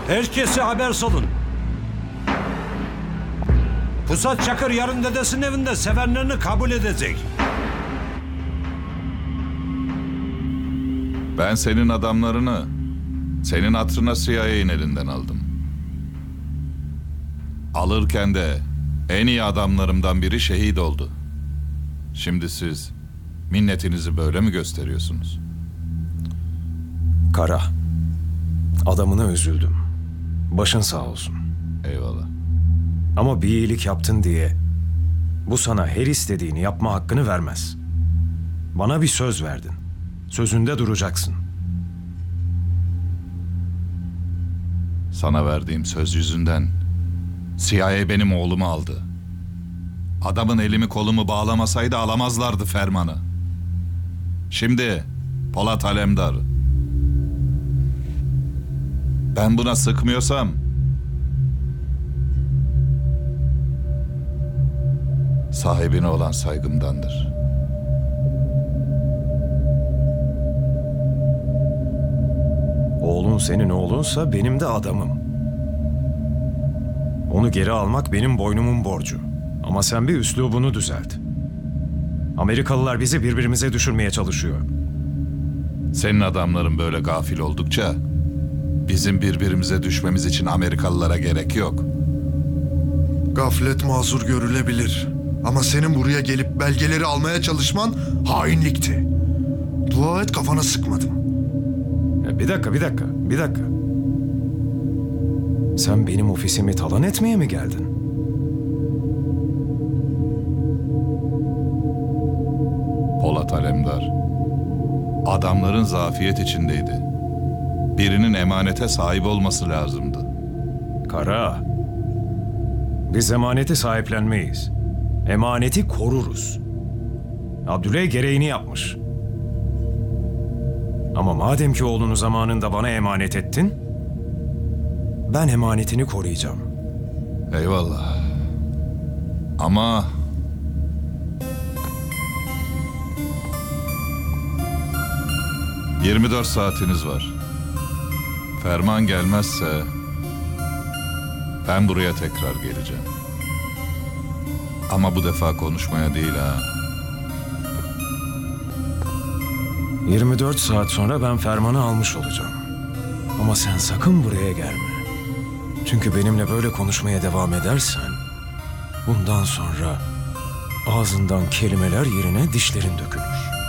Herkese haber salın. Pusat Çakır yarın dedesinin evinde sevenlerini kabul edecek. Ben senin adamlarını senin hatırına CIA'nin elinden aldım. Alırken de en iyi adamlarımdan biri şehit oldu. Şimdi siz minnetinizi böyle mi gösteriyorsunuz? Kara, adamına üzüldüm. Başın sağ olsun. Eyvallah. Ama bir iyilik yaptın diye bu sana her istediğini yapma hakkını vermez. Bana bir söz verdin. Sözünde duracaksın. Sana verdiğim söz yüzünden CIA benim oğlumu aldı. Adamın elimi kolumu bağlamasaydı alamazlardı fermanı. Şimdi Polat Alemdar. Ben buna sıkmıyorsam sahibine olan saygımdandır. Oğlun senin oğlunsa benim de adamım. Onu geri almak benim boynumun borcu. Ama sen bir üslubunu düzelt. Amerikalılar bizi birbirimize düşürmeye çalışıyor. Senin adamların böyle gafil oldukça bizim birbirimize düşmemiz için Amerikalılara gerek yok. Gaflet mazur görülebilir. Ama senin buraya gelip belgeleri almaya çalışman hainlikti. Dua et kafana sıkmadım. Bir dakika. Sen benim ofisimi talan etmeye mi geldin? Polat Alemdar adamların zafiyet içindeydi. Birinin emanete sahip olması lazımdı. Kara, biz emaneti sahiplenmeyiz. Emaneti koruruz. Abdüley gereğini yapmış. Ama madem ki oğlunu zamanında bana emanet ettin, ben emanetini koruyacağım. Eyvallah. Ama 24 saatiniz var. Ferman gelmezse ben buraya tekrar geleceğim. Ama bu defa konuşmaya değil ha. 24 saat sonra ben fermanı almış olacağım. Ama sen sakın buraya gelme. Çünkü benimle böyle konuşmaya devam edersen, bundan sonra ağzından kelimeler yerine dişlerin dökülür.